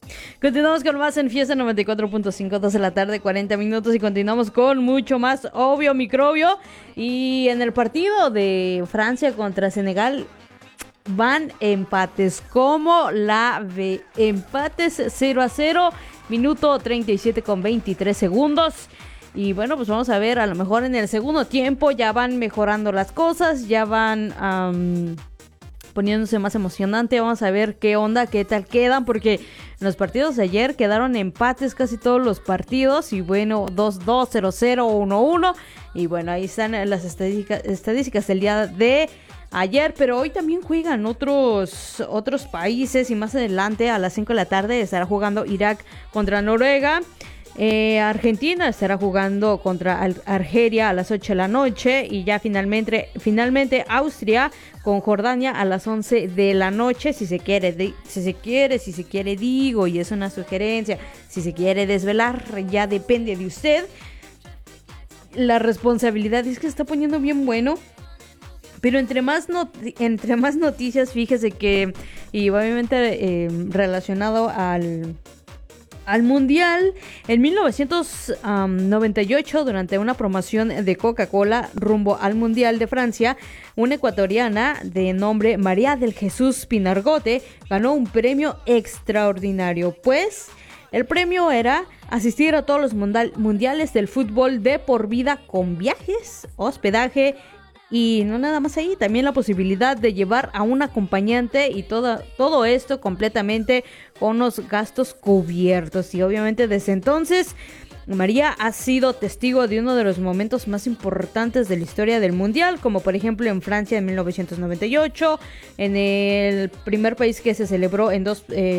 Continuamos con más en Fiesta 94.5, 2 de la tarde, 40 minutos, y continuamos con mucho más obvio microbio. Y en el partido de Francia contra Senegal van empates. ¿Cómo la ve? Empates 0-0, minuto 37 con 23 segundos. Y bueno, pues vamos a ver, a lo mejor en el segundo tiempo ya van mejorando las cosas, ya van poniéndose más emocionante. Vamos a ver qué onda, qué tal quedan, porque en los partidos de ayer quedaron empates casi todos los partidos. Y bueno, 2-2, 0-0, 1-1. Y bueno, ahí están las estadísticas del día de ayer. Pero hoy también juegan otros países, y más adelante a las 5 de la tarde estará jugando Irak contra Noruega. Argentina estará jugando contra Argelia a las 8 de la noche, y ya finalmente Austria con Jordania a las 11 de la noche. Si se quiere, digo, y es una sugerencia, si se quiere desvelar, ya depende de usted. La responsabilidad es que se está poniendo bien bueno. Pero entre más noticias, fíjese que, y obviamente relacionado al Mundial, en 1998, durante una promoción de Coca-Cola rumbo al Mundial de Francia, una ecuatoriana de nombre María del Jesús Pinargote ganó un premio extraordinario, pues el premio era asistir a todos los mundiales del fútbol de por vida con viajes, hospedaje. Y no nada más ahí, también la posibilidad de llevar a un acompañante, y todo esto completamente con los gastos cubiertos. Y obviamente desde entonces María ha sido testigo de uno de los momentos más importantes de la historia del Mundial, como por ejemplo en Francia en 1998, en el primer país que se celebró en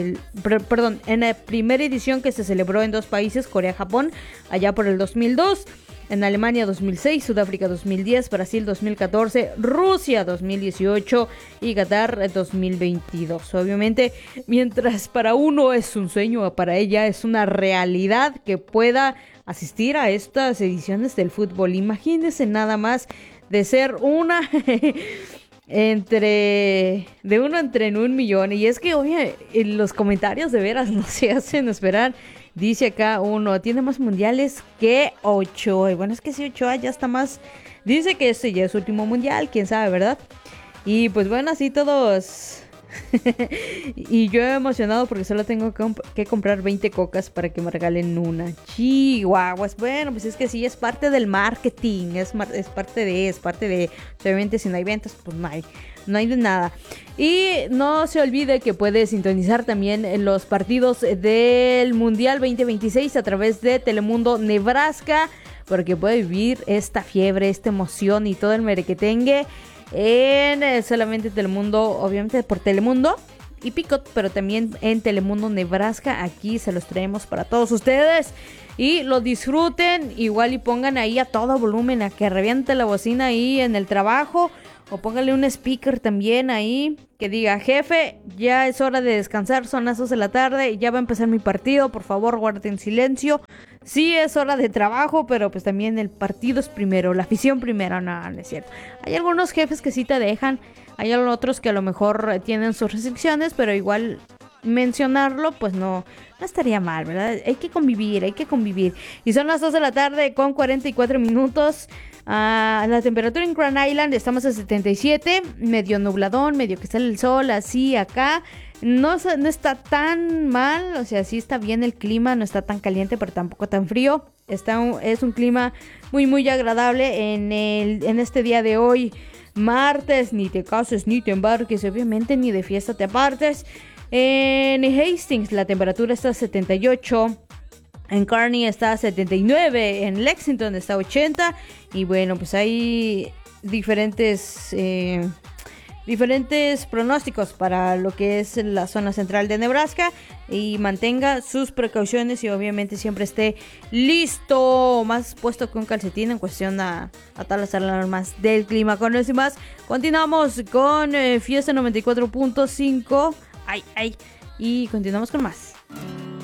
en la primera edición que se celebró en dos países, Corea-Japón, allá por el 2002. En Alemania 2006, Sudáfrica 2010, Brasil 2014, Rusia 2018 y Qatar 2022. Obviamente, mientras para uno es un sueño, para ella es una realidad que pueda asistir a estas ediciones del fútbol. Imagínense nada más de ser una entre un millón. Y es que, oye, los comentarios de veras no se hacen esperar. Dice acá uno, tiene más mundiales que Ochoa. Y bueno, es que si Ochoa ya está más. Dice que este ya es su último mundial, quién sabe, ¿verdad? Y pues bueno, así todos. Y yo he emocionado porque solo tengo que comprar 20 cocas para que me regalen una. Chihuahuas. Bueno, pues es que sí, es parte del marketing. Es parte de. Obviamente, si no hay ventas, pues no hay de nada. Y no se olvide que puede sintonizar también los partidos del Mundial 2026 a través de Telemundo Nebraska, porque puede vivir esta fiebre, esta emoción y todo el merequetengue en solamente Telemundo, obviamente por Telemundo y Picot, pero también en Telemundo Nebraska. Aquí se los traemos para todos ustedes y lo disfruten. Igual y pongan ahí a todo volumen, a que reviente la bocina ahí en el trabajo, o póngale un speaker también ahí que diga: jefe, ya es hora de descansar, son las 2 de la tarde, ya va a empezar mi partido, por favor guarden silencio. Sí, es hora de trabajo, pero pues también el partido es primero, la afición primero. No es cierto. Hay algunos jefes que sí te dejan, hay otros que a lo mejor tienen sus restricciones, pero igual mencionarlo pues no estaría mal, ¿verdad? Hay que convivir. Y son las 2 de la tarde con 44 minutos. La temperatura en Grand Island estamos a 77, medio nubladón, medio que sale el sol, así acá. No está tan mal, o sea, sí está bien el clima, no está tan caliente, pero tampoco tan frío. Es un clima muy, muy agradable en este día de hoy, martes. Ni te cases, ni te embarques, obviamente, ni de fiesta te apartes. En Hastings la temperatura está a 78. En Kearney está a 79, en Lexington está a 80. Y bueno, pues hay diferentes pronósticos para lo que es la zona central de Nebraska. Y mantenga sus precauciones y obviamente siempre esté listo, más puesto que un calcetín en cuestión a todas las alarmas del clima. Con eso y más, continuamos con Fiesta 94.5. Y continuamos con más.